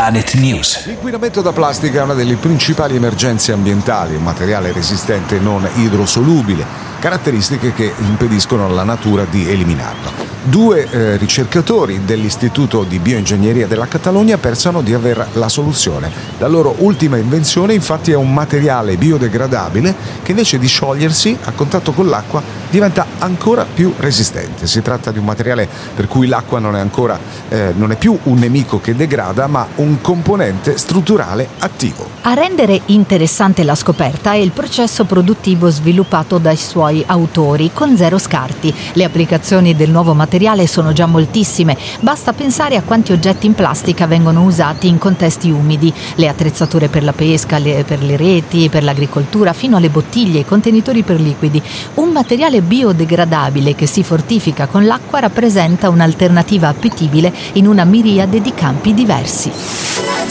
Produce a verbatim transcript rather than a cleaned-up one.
Planet News. L'inquinamento da plastica è una delle principali emergenze ambientali, un materiale resistente non idrosolubile, caratteristiche che impediscono alla natura di eliminarlo. Due eh, ricercatori dell'Istituto di Bioingegneria della Catalogna pensano di aver la soluzione. La loro ultima invenzione infatti è un materiale biodegradabile che invece di sciogliersi a contatto con l'acqua diventa ancora più resistente. Si tratta di un materiale per cui l'acqua non è ancora eh, non è più un nemico che degrada, ma un componente strutturale attivo. A rendere interessante la scoperta è il processo produttivo sviluppato dai suoi autori con zero scarti. Le applicazioni del nuovo materiale sono già moltissime, basta pensare a quanti oggetti in plastica vengono usati in contesti umidi, le attrezzature per la pesca, le, per le reti, per l'agricoltura, fino alle bottiglie e i contenitori per liquidi. Un materiale biodegradabile che si fortifica con l'acqua rappresenta un'alternativa appetibile in una miriade di campi diversi.